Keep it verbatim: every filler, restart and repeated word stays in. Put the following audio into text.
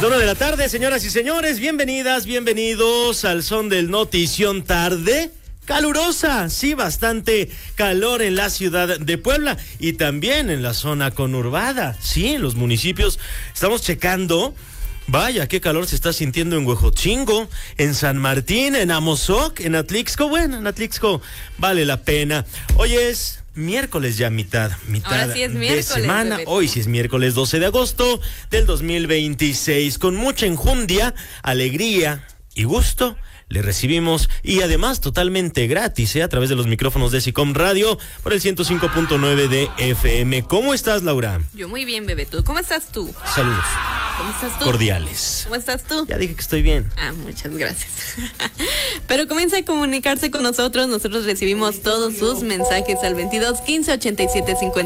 la una de la tarde, señoras y señores, bienvenidas, bienvenidos al son del Notición Tarde. Calurosa, sí, bastante calor en la ciudad de Puebla y también en la zona conurbada, sí, en los municipios. Estamos checando, vaya, qué calor se está sintiendo en Huejotzingo, en San Martín, en Amozoc, en Atlixco. Bueno, en Atlixco vale la pena. Hoy es miércoles ya, mitad, mitad Ahora sí es de semana. bebé. Hoy sí es miércoles doce de agosto del dos mil veintiséis. Con mucha enjundia, alegría y gusto le recibimos, y además totalmente gratis, ¿eh? A través de los micrófonos de SICOM Radio por el ciento cinco punto nueve de F M. ¿Cómo estás, Laura? Yo muy bien, bebé. ¿Tú cómo estás tú? Saludos. ¿Cómo estás tú? Cordiales. ¿Cómo estás tú? Ya dije que estoy bien. Ah, muchas gracias. Pero comienza a comunicarse con nosotros. Nosotros recibimos todos sus mensajes al veintidós quince ochenta y siete cincuenta.